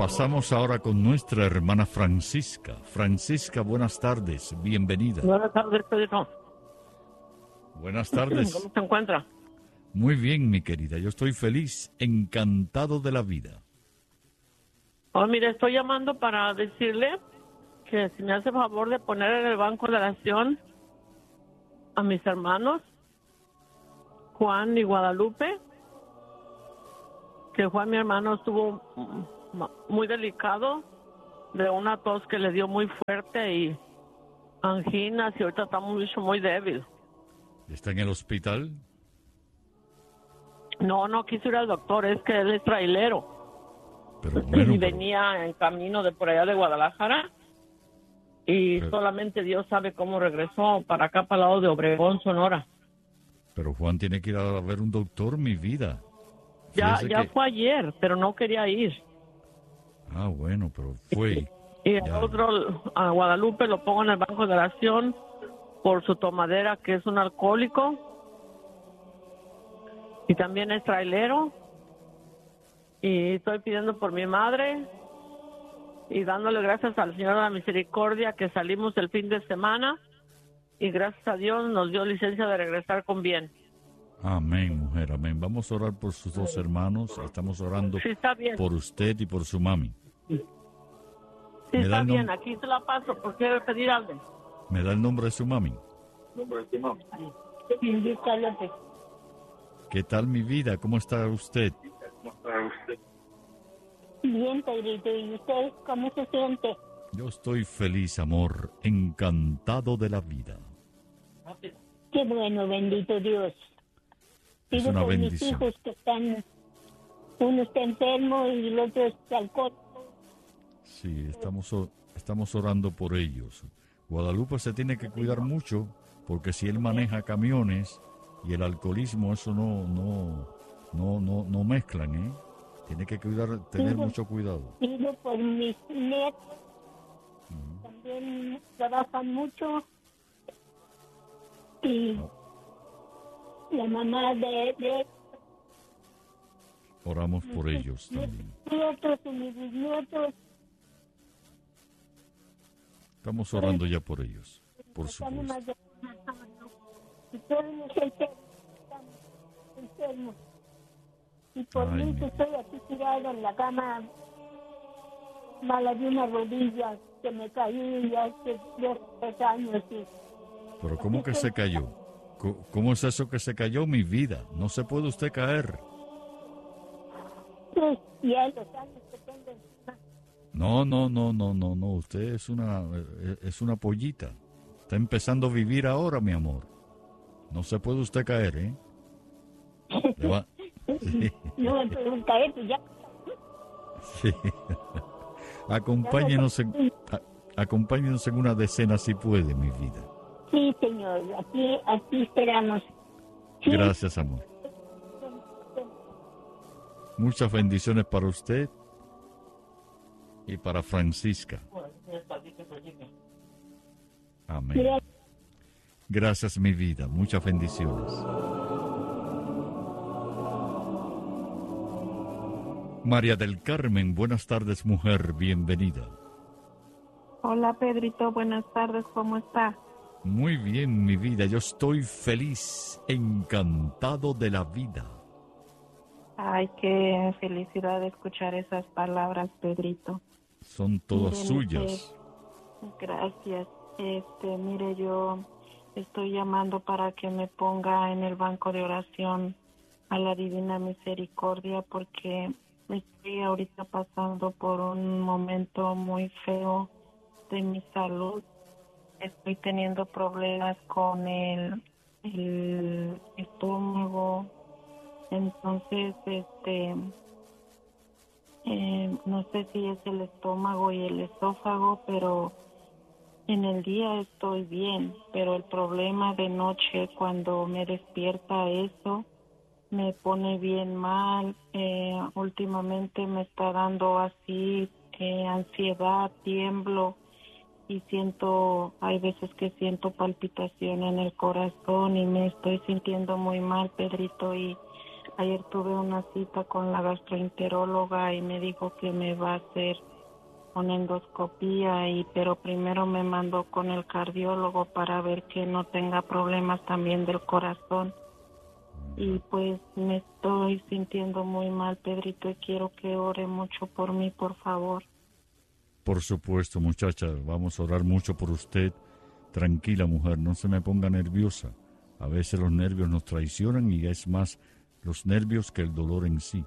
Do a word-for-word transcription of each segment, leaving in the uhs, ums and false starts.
Pasamos ahora con nuestra hermana Francisca. Francisca, buenas tardes, bienvenida. Buenas tardes, Pedro. Buenas tardes. ¿Cómo se encuentra? Muy bien, mi querida, yo estoy feliz, encantado de la vida. Oh, mire, estoy llamando para decirle que si me hace favor de poner en el banco de oración a mis hermanos, Juan y Guadalupe, que Juan, mi hermano, estuvo muy delicado de una tos que le dio muy fuerte y anginas y ahorita está muy, muy débil. ¿Está en el hospital? No, no quiso ir al doctor, es que él es trailero. Pero bueno, y pero... venía en camino de por allá de Guadalajara y pero... solamente Dios sabe cómo regresó para acá, para el lado de Obregón, Sonora. Pero Juan tiene que ir a ver un doctor, mi vida. Ya, Fíjese ya que... fue ayer, pero no quería ir. Ah, bueno, pero fue. Y el Ya. otro, a Guadalupe, lo pongo en el banco de oración por su tomadera, que es un alcohólico. Y también es trailero. Y estoy pidiendo por mi madre y dándole gracias al Señor de la Misericordia que salimos el fin de semana y gracias a Dios nos dio licencia de regresar con bien. Amén, mujer, amén. Vamos a orar por sus dos hermanos. Estamos orando Sí, está bien. por usted y por su mami. Sí, ¿Me da está el bien. nom- Aquí se la paso porque quiero pedir algo. ¿Me da el nombre de su mami? Sí, Luis Carlote. ¿Qué tal, mi vida? ¿Cómo está usted? Bien, Pedrito, ¿y usted cómo se siente? Yo estoy feliz, amor, encantado de la vida. Qué bueno, bendito Dios. Es Pido una por mis bendición. hijos que están, uno está enfermo y el otro está alcohólico. Sí, estamos, o- estamos orando por ellos. Guadalupe se tiene que cuidar mucho porque si él maneja camiones y el alcoholismo, eso no, no, no, no, no mezclan, ¿eh? Tiene que cuidar, tener Pido- mucho cuidado. Pido por mis nietos, Ujú. también trabajan mucho. Y la mamá de, de Oramos por ellos mis también. nietos y mis bisnietos. Estamos orando ya por ellos, por Están supuesto. más de y todos los enfermos están enfermos. Y por Ay, mí mi- que estoy aquí tirada en la cama, mala de una rodilla, que me caí hace dos, tres años. Y Pero ¿cómo que se cayó? Co- ¿Cómo es eso que se cayó, mi vida? No se puede usted caer. sí, y a los años que tengo encima, No, no, no, no, no, no. Usted es una, eh, es una pollita. Está empezando a vivir ahora, mi amor. No se puede usted caer, ¿eh? Le va- Sí, no me puedo caer, pues ya. sí. Acompáñenos en, a- acompáñenos en una decena si puede, mi vida. Sí, señor, aquí, aquí esperamos. Sí, Gracias, amor. Muchas bendiciones para usted y para Francisca. Amén. gracias. Gracias, mi vida. Muchas bendiciones. María del Carmen, buenas tardes, mujer. Bienvenida. Hola Pedrito, buenas tardes, ¿cómo está? Muy bien, mi vida. Yo estoy feliz, encantado de la vida. Ay, qué felicidad de escuchar esas palabras, Pedrito. Son todas Mire, suyas. eh, gracias. Este, mire, yo estoy llamando para que me ponga en el banco de oración a la Divina Misericordia porque estoy ahorita pasando por un momento muy feo de mi salud. Estoy teniendo problemas con el, el estómago. Entonces, este, eh, no sé si es el estómago y el esófago, pero en el día estoy bien, pero el problema de noche cuando me despierta eso me pone bien mal. Eh, últimamente me está dando así eh, ansiedad, tiemblo y siento, hay veces que siento palpitación en el corazón y me estoy sintiendo muy mal, Pedrito, y ayer tuve una cita con la gastroenteróloga y me dijo que me va a hacer una endoscopía, y pero primero me mandó con el cardiólogo para ver que no tenga problemas también del corazón. Y pues me estoy sintiendo muy mal, Pedrito, y quiero que ore mucho por mí, por favor. Por supuesto, muchacha, vamos a orar mucho por usted. Tranquila, mujer, no se me ponga nerviosa. A veces los nervios nos traicionan y es más los nervios que el dolor en sí.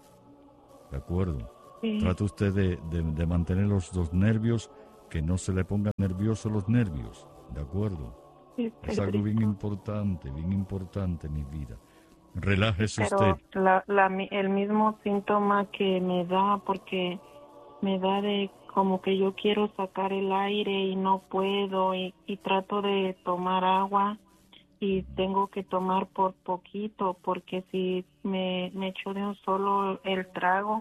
¿De acuerdo? Sí. Trata usted de, de, de mantener los, los nervios, que no se le pongan nerviosos los nervios. ¿De acuerdo? Sí, es algo bien importante, bien importante en mi vida. Relájese Pero usted. La, la, el mismo síntoma que me da, porque me da de como que yo quiero sacar el aire y no puedo, y, y trato de tomar agua y tengo que tomar por poquito, porque si me, me echo de un solo el trago,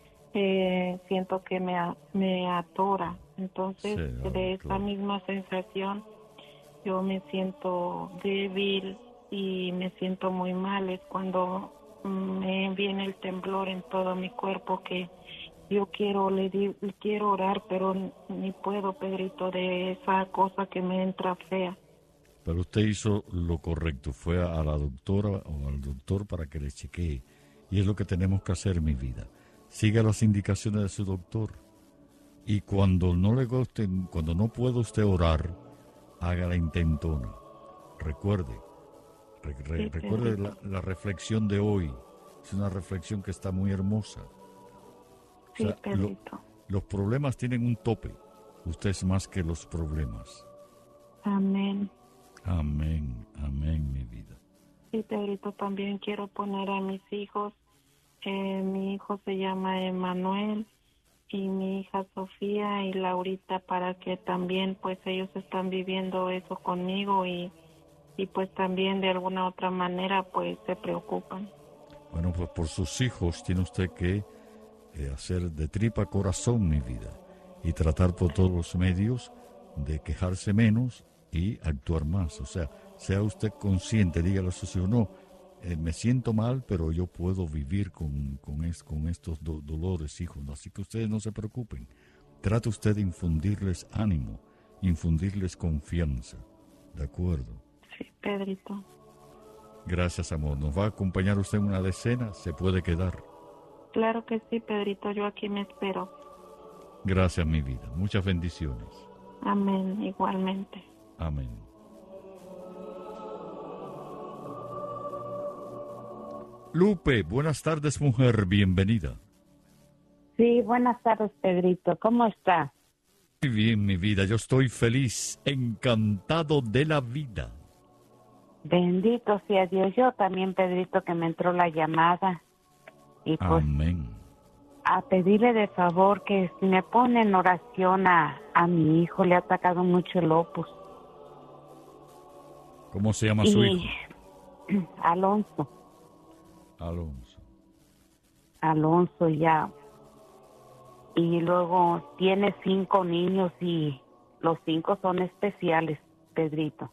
eh, siento que me, me atora. Entonces, sí, de esa claro. misma sensación, yo me siento débil y me siento muy mal. Es cuando me viene el temblor en todo mi cuerpo, que yo quiero le di, quiero orar, pero ni puedo, Pedrito, de esa cosa que me entra fea. Pero usted hizo lo correcto, fue a la doctora o al doctor para que le chequee. Y es lo que tenemos que hacer, mi vida. Siga las indicaciones de su doctor. Y cuando no le guste, cuando no pueda usted orar, haga la intentona. Recuerde, re, re, Sí, recuerde la, la reflexión de hoy. Es una reflexión que está muy hermosa. Sí, o sea, Pedrito. Lo, los problemas tienen un tope. Usted es más que los problemas. Amén. Amén, amén, mi vida. Sí, Pedrito, también quiero poner a mis hijos. Eh, mi hijo se llama Emanuel y mi hija Sofía y Laurita, para que también pues ellos están viviendo eso conmigo y, y pues también de alguna otra manera pues se preocupan. Bueno, pues por sus hijos tiene usted que eh, hacer de tripa corazón, mi vida, y tratar por todos los medios de quejarse menos y actuar más. O sea, sea usted consciente, dígale a sus hijos, no, eh, me siento mal, pero yo puedo vivir con, con, es, con estos do, dolores, hijos. Así que ustedes no se preocupen. Trate usted de infundirles ánimo, infundirles confianza. ¿De acuerdo? Sí, Pedrito. Gracias, amor. ¿Nos va a acompañar usted en una decena? ¿Se puede quedar? Claro que sí, Pedrito, yo aquí me espero. Gracias, mi vida. Muchas bendiciones. Amén, igualmente. Amén. Lupe, buenas tardes, mujer, bienvenida. Sí, buenas tardes, Pedrito. ¿Cómo está? Muy bien, mi vida, yo estoy feliz, encantado de la vida. Bendito sea Dios. Yo también, Pedrito, que me entró la llamada. Y pues, Amén. a pedirle de favor que si me pone en oración a, a mi hijo, le ha atacado mucho el opus. ¿Cómo se llama su y, hijo? Alonso. Alonso. Alonso ya. Y luego tiene cinco niños y los cinco son especiales, Pedrito.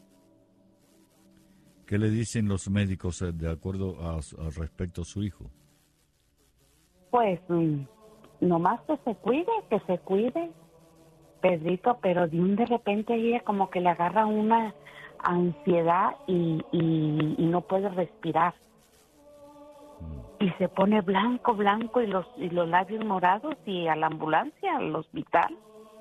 ¿Qué le dicen los médicos eh, de acuerdo a, a respecto a su hijo? Pues, mm, nomás que se cuide, que se cuide, Pedrito, pero de un de repente ella como que le agarra una ansiedad y, y, y no puede respirar. Mm. Y se pone blanco, blanco y los, y los labios morados y a la ambulancia, al hospital.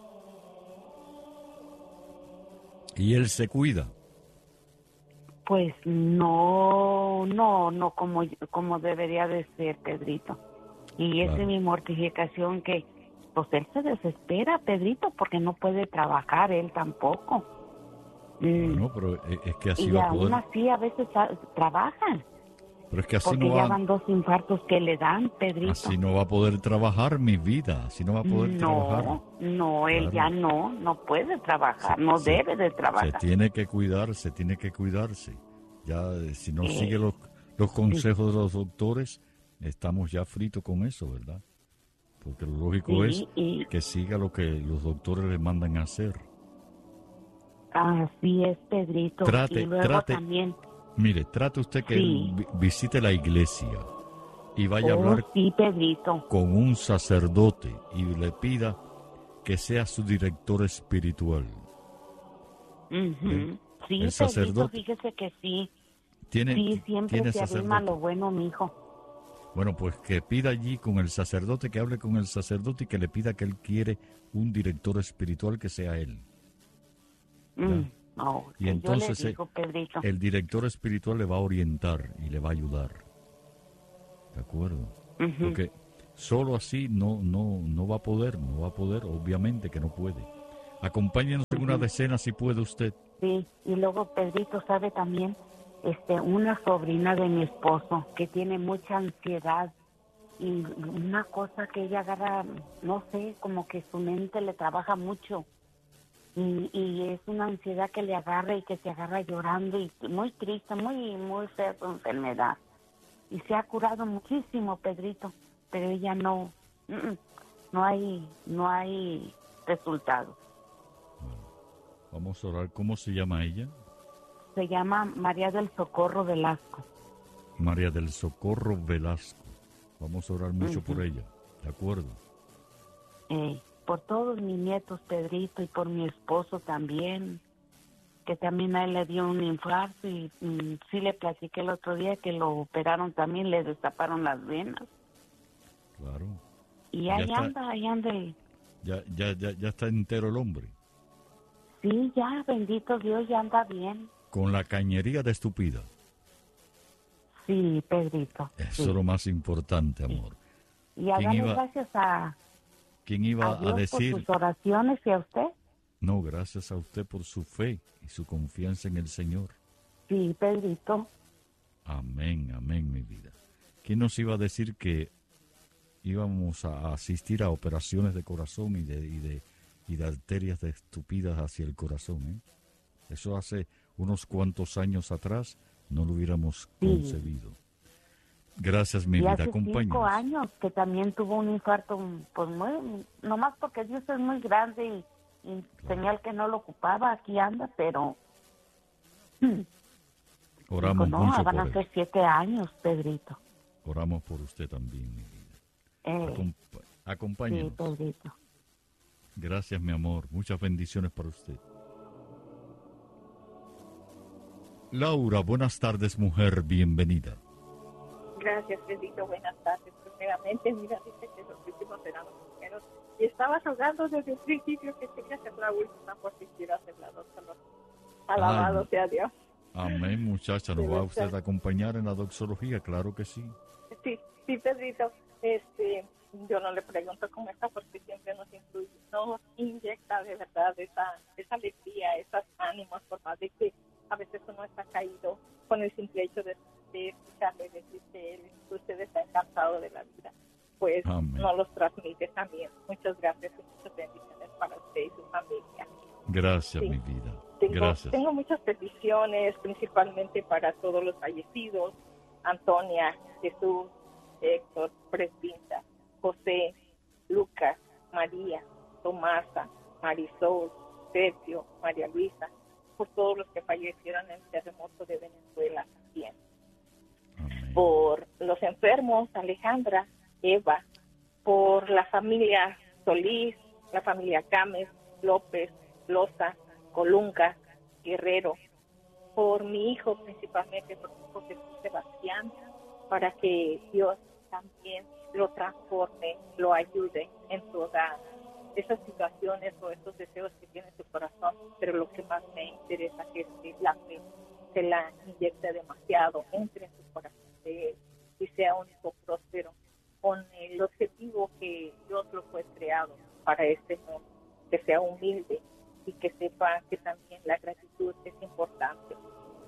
¿Y él se cuida? Pues no, no, no como, como debería de ser, Pedrito. Y Claro. esa es mi mortificación, que pues él se desespera, Pedrito, porque no puede trabajar él tampoco. Mm. No, pero es que así y va a aún poder. así a veces a, trabajan. Pero es que así porque no ya va, van dos infartos que le dan, Pedrito. así no va a poder trabajar, mi vida. Así no va a poder no, trabajar. No, él Claro. ya no, no puede trabajar, Se- no se- debe de trabajar. Se tiene que cuidarse, tiene que cuidarse. Ya, eh, si no Eh, sigue los, los consejos de los doctores, estamos ya fritos con eso, ¿verdad? Porque lo lógico Sí, es y- que siga lo que los doctores le mandan a hacer. Así es, Pedrito. Trate, y luego trate. también, Mire, trate usted que Sí. él vi- visite la iglesia y vaya a Oh, hablar sí, Pedrito. con un sacerdote y le pida que sea su director espiritual. Ujú. Bien. Sí, El Pedrito, sacerdote fíjese que sí. tiene, Sí, siempre tiene se arrima sacerdote. lo bueno, mijo. Bueno, pues que pida allí con el sacerdote, que hable con el sacerdote y que le pida que él quiere un director espiritual que sea él. Mm. Oh, Y que entonces yo le eh, digo, Pedrito. el director espiritual le va a orientar y le va a ayudar. ¿De acuerdo? Ujú. Porque solo así no, no, no va a poder, no va a poder, obviamente que no puede. Acompáñenos en una decena si puede usted. Sí, y luego Pedrito sabe también, este, una sobrina de mi esposo que tiene mucha ansiedad y una cosa que ella agarra, no sé, como que su mente le trabaja mucho y, y es una ansiedad que le agarra y que se agarra llorando y muy triste, muy, muy fea su enfermedad. Y se ha curado muchísimo, Pedrito, pero ella no, mm, mm, no hay, no hay resultados. Vamos a orar. ¿Cómo se llama ella? Se llama María del Socorro Velasco. María del Socorro Velasco. Vamos a orar mucho por ella. ¿De acuerdo? Eh, por todos mis nietos, Pedrito, y por mi esposo también, que también a él le dio un infarto y mm, sí le platiqué el otro día que lo operaron también, le destaparon las venas. Claro. Y Ya ahí está. anda, ahí anda el... Ya, ya, ya, ya está entero el hombre. Sí, ya, bendito Dios, ya anda bien. Con la cañería de estúpida. Sí, Pedrito. Eso sí. es lo más importante, amor. Y a ¿Quién darle iba- gracias a, ¿Quién iba a a Dios decir? por sus oraciones y a usted. No, gracias a usted por su fe y su confianza en el Señor. Sí, Pedrito. Amén, amén, mi vida. ¿Quién nos iba a decir que íbamos a asistir a operaciones de corazón y de, y de, y de arterias de estúpidas hacia el corazón? ¿eh? Eso hace unos cuantos años atrás no lo hubiéramos Sí. concebido. Gracias, mi Y vida. hace cinco Acompáñanos. años que también tuvo un infarto, pues muy, nomás porque Dios es muy grande y, y señal que no lo ocupaba, aquí anda, pero Oramos dijo, no, mucho van a por él. ser siete años, Pedrito. Oramos por usted también, mi vida. Eh, Acompa- sí, acompáñenos. Pedrito. Gracias, mi amor. Muchas bendiciones para usted. Laura, buenas tardes, mujer. Bienvenida. Gracias, Pedrito. Buenas tardes. Primeramente, mira, dice que los últimos serán los primeros. Y estabas hablando desde el principio que quería ser la última porque quiero hacer la dos. Alabado Ay. sea Dios. Amén, muchacha. ¿Nos De va verdad. usted a acompañar en la doxología? Claro que sí. Sí, sí, Pedrito. Este, yo no le pregunto cómo está porque siempre nos influye, nos inyecta de verdad esa, esa alegría, esos ánimos, por más de que a veces uno está caído con el simple hecho de, de escucharle decir que él, usted está encantado de la vida, pues Amén. nos los transmite también. Muchas gracias y muchas bendiciones para usted y su familia. Gracias, Sí. mi vida. Tengo, Gracias. tengo muchas peticiones, principalmente para todos los fallecidos: Antonia, Jesús, Héctor, Presbinta, José, Lucas, María, Tomasa, Marisol, Sergio, María Luisa, por todos los que fallecieron en el terremoto de Venezuela también. Amén. Por los enfermos, Alejandra, Eva, por la familia Solís, la familia Gámez, López, Loza, Colunga, Guerrero, por mi hijo principalmente, por mi hijo Jesús Sebastián, para que Dios también lo transforme, lo ayude en todas esas situaciones o esos deseos que tiene su corazón, pero lo que más me interesa es que la fe se la inyecte demasiado, entre en su corazón de él y sea un hijo próspero, con el objetivo que Dios lo fue creado para este mundo, que sea humilde y que sepa que también la gratitud es importante.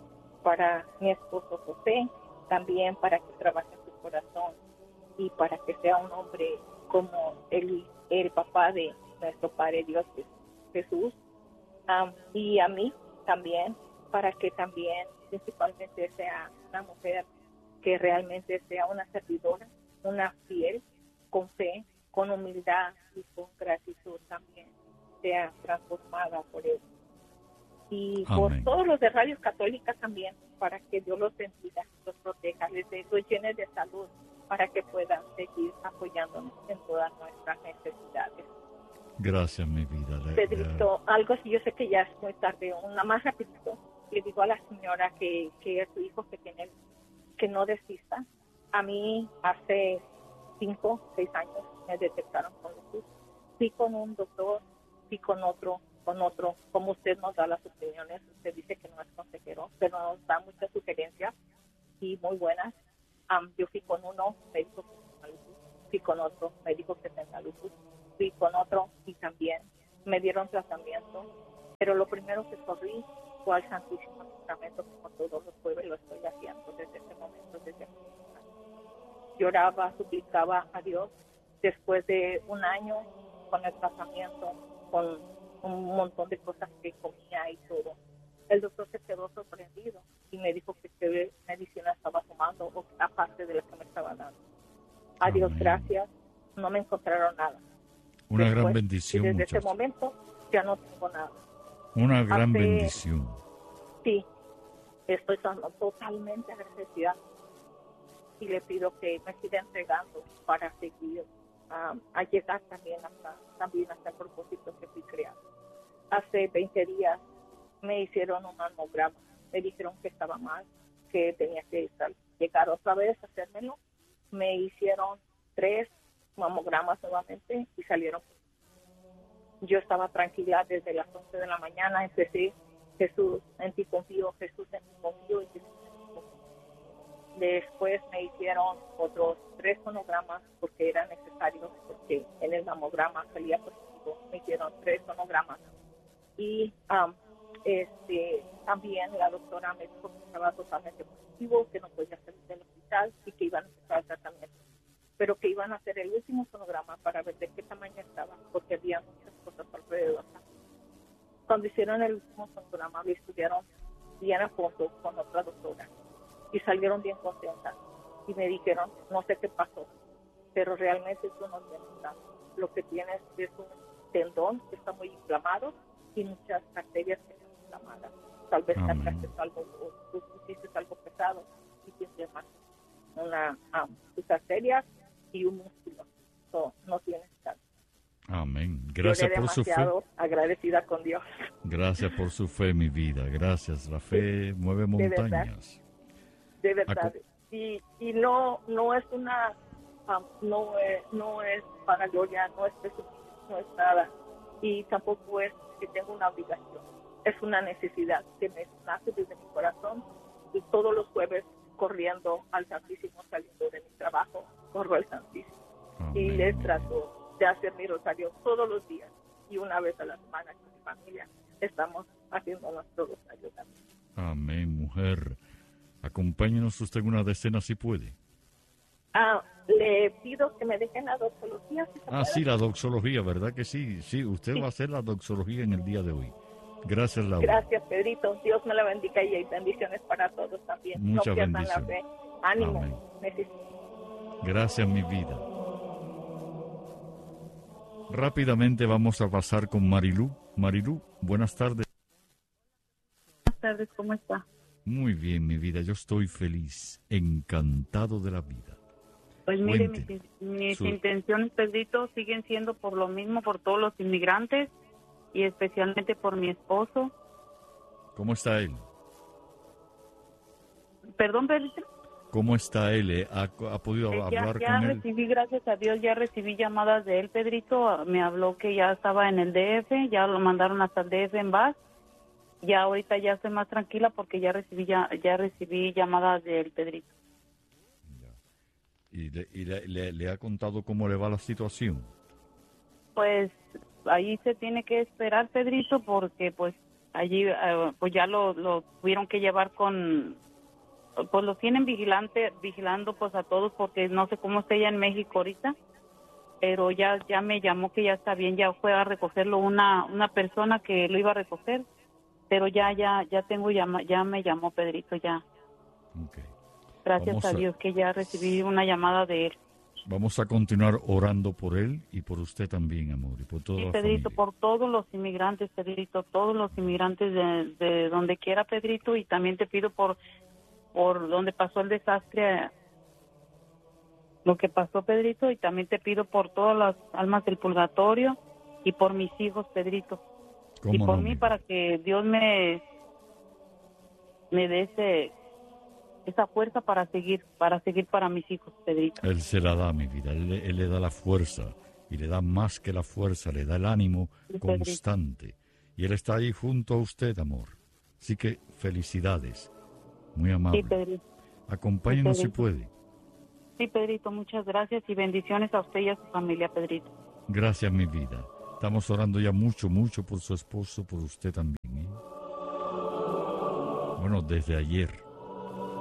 Para mi esposo José, también para que trabaje en su corazón y para que sea un hombre como el, el papá de nuestro Padre Dios Jesús, um, y a mí también, para que también principalmente sea una mujer que realmente sea una servidora, una fiel, con fe, con humildad y con gratitud también sea transformada por él. y Amén. por todos los de Radio Católica también, para que Dios los bendiga, los proteja, les dé, los llene de salud, para que puedan seguir apoyándonos en todas nuestras necesidades. Gracias, mi vida. Le- Pedrito, algo así, yo sé que ya es muy tarde, una más rapidito. Le digo a la señora que, que a su hijo que tiene, que no desista. A mí hace cinco, seis años me detectaron con lupus. Fui con un doctor, fui con otro, con otro. Como usted nos da las opiniones, usted dice que no es consejero, pero nos da muchas sugerencias y muy buenas. Um, yo fui con uno, me dijo que tenía lupus. Fui con otro, me dijo que tenía lupus. Fui con otro y también me dieron tratamiento. Pero lo primero que corrí fue al Santísimo Sacramento, como todos los jueves lo estoy haciendo desde ese momento, desde hace muchos años. Lloraba, suplicaba a Dios. Después de un año con el tratamiento, con un montón de cosas que comía y todo, el doctor se quedó sorprendido y me dijo que qué medicina estaba tomando, o aparte de la que me estaba dando. A Dios Amén. gracias, no me encontraron nada. Una Después, gran y bendición, desde ese muchacho. momento ya no tengo nada. Una gran hace- bendición. Sí, estoy tan- totalmente agradecida y le pido que me siga entregando para seguir um, a llegar también hasta, también hasta el propósito que fui creado. Hace veinte días me hicieron un mamograma, me dijeron que estaba mal, que tenía que sal- llegar otra vez a hacérmelo. Me hicieron tres mamogramas nuevamente y salieron. Yo estaba tranquila desde las once de la mañana, empecé: Jesús, en ti confío, Jesús, en ti confío, y Jesús, en ti confío. Después me hicieron otros tres sonogramas porque eran necesarios, porque en el mamograma salía positivo. Me hicieron tres sonogramas. Y um, este, también la doctora me dijo que estaba totalmente positivo, que no podía salir del hospital y que iban a empezar el tratamiento. Pero que iban a hacer el último sonograma para ver de qué tamaño estaba, porque había muchas cosas alrededor. Cuando hicieron el último sonograma, lo estudiaron bien a fondo con otra doctora y salieron bien contentas. Y me dijeron, no sé qué pasó, pero realmente tú no tienes nada. Lo que tienes es un tendón que está muy inflamado y muchas arterias que están inflamadas. Tal vez Amén. cargaste algo, o tú hiciste algo pesado y tienes más una, um, tus arterias y un músculo. So, no tienes nada. Amén. Gracias Lloré por su fe. demasiado agradecida con Dios. Gracias por su fe, mi vida. Gracias. La fe mueve de verdad. montañas. De verdad. Acu- Y, y no no es una, um, no, es, no es para gloria, no es presumir, no es nada. Y tampoco es que tengo una obligación. Es una necesidad que me nace desde mi corazón. Y todos los jueves, corriendo al Santísimo, saliendo de mi trabajo, corro al Santísimo. Y Amén, les mi trato de hacer mi rosario todos los días. Y una vez a la semana con mi familia estamos haciendo nuestro rosario también. vida. Amén, mujer. Acompáñenos usted en una decena si puede. Ah, le pido que me dejen la doxología. Si se Ah, puede. sí, la doxología, ¿verdad que sí? Sí, usted Sí. va a hacer la doxología en el día de hoy. Gracias, Laura. Gracias, Pedrito. Dios me la bendiga y hay bendiciones para todos también. Muchas no pierdan bendiciones. la fe. Ánimo. Amén. Necesito. Gracias, mi vida. Rápidamente vamos a pasar con Marilú. Marilú, buenas tardes. Buenas tardes, ¿cómo está? Muy bien, mi vida. Yo estoy feliz, encantado de la vida. Pues mire, Cuente. mis, mis Su- intenciones, Pedrito, siguen siendo por lo mismo, por todos los inmigrantes y especialmente por mi esposo. ¿Cómo está él? Perdón, Pedrito. ¿Cómo está él? Eh, ¿Ha, ha podido Eh, ya hablar ya con él? recibí, gracias a Dios, ya recibí llamadas de él, Pedrito. Me habló que ya estaba en el D F, ya lo mandaron hasta el D F en Vaz. Ya ahorita ya estoy más tranquila porque ya recibí ya, ya recibí llamadas de él, Pedrito. ¿Y, le, y le, le- le ha contado cómo le va la situación? Pues ahí se tiene que esperar, Pedrito, porque pues allí eh, pues ya lo, lo tuvieron que llevar con, pues lo tienen vigilante, vigilando pues a todos porque no sé cómo está ella en México ahorita, pero ya ya me llamó que ya está bien, ya fue a recogerlo una una persona que lo iba a recoger, pero ya ya ya tengo llama, ya me llamó Pedrito ya. Ok. Gracias Vamos a a- Dios que ya recibí una llamada de él. Vamos a continuar orando por él y por usted también, amor, y por toda Sí, la Pedrito, familia. por todos los inmigrantes, Pedrito, todos los inmigrantes de, de donde quiera, Pedrito, y también te pido por, por donde pasó el desastre, lo que pasó, Pedrito, y también te pido por todas las almas del purgatorio y por mis hijos, Pedrito, ¿Cómo y por no, mí, mi para que Dios me, me dé ese, esa fuerza para seguir, para seguir para mis hijos, Pedrito. Él se la da, mi vida. Él, él le da la fuerza y le da más que la fuerza, le da el ánimo Sí, Pedrito. constante. Y él está ahí junto a usted, amor. Así que felicidades. Muy amable. Sí, Pedrito. Acompáñenos Sí, si Pedrito. puede. Sí, Pedrito, muchas gracias y bendiciones a usted y a su familia, Pedrito. Gracias, mi vida. Estamos orando ya mucho, mucho por su esposo, por usted también. ¿eh? Bueno, desde ayer.